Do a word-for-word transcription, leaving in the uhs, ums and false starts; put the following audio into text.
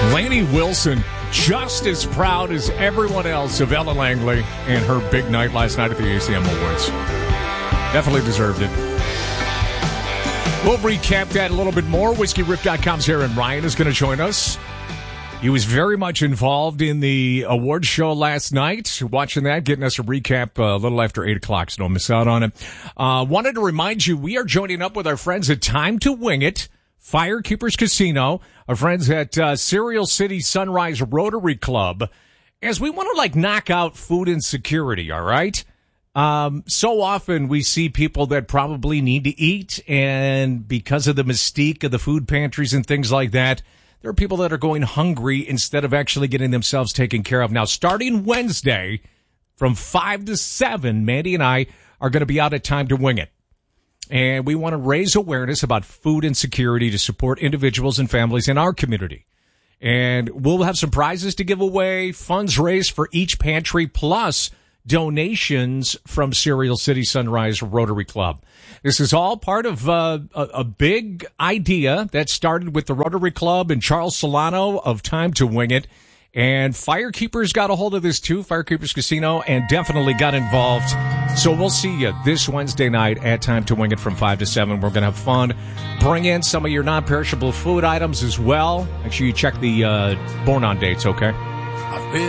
Lainey Wilson, just as proud as everyone else of Ella Langley and her big night last night at the A C M Awards. Definitely deserved it. We'll recap that a little bit more. Whiskey Riff dot com's Aaron Ryan is going to join us. He was very much involved in the awards show last night. Watching that, getting us a recap uh, a little after eight o'clock, so don't miss out on it. Uh, wanted to remind you, we are joining up with our friends at Time to Wing It, Firekeepers Casino, our friends at uh, Cereal City Sunrise Rotary Club, as we want to, like, knock out food insecurity, all right? Um, so often we see people that probably need to eat, and because of the mystique of the food pantries and things like that, there are people that are going hungry instead of actually getting themselves taken care of. Now, starting Wednesday from five to seven, Mandy and I are going to be out at Time to Wing It. And we want to raise awareness about food insecurity to support individuals and families in our community. And we'll have some prizes to give away, funds raised for each pantry, plus donations from Cereal City Sunrise Rotary Club. This is all part of uh, a, a big idea that started with the Rotary Club and Charles Solano of Time to Wing It. And Firekeepers got a hold of this too, Firekeepers Casino, and definitely got involved. So we'll see you this Wednesday night at Time to Wing It from five to seven. We're going to have fun. Bring in some of your non-perishable food items as well. Make sure you check the uh, Born On dates, okay?